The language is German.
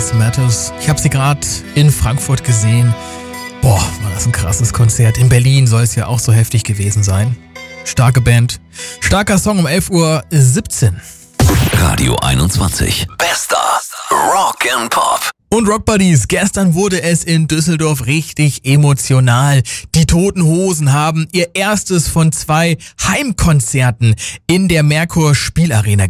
Else Matters. Ich habe sie gerade in Frankfurt gesehen. Boah, war das ein krasses Konzert. In Berlin soll es ja auch so heftig gewesen sein. Starke Band. Starker Song um 11:17 Uhr. Radio 21. Bester Rock and Pop. Und Rock Buddies, gestern wurde es in Düsseldorf richtig emotional. Die Toten Hosen haben ihr erstes von 2 Heimkonzerten in der Merkur Spielarena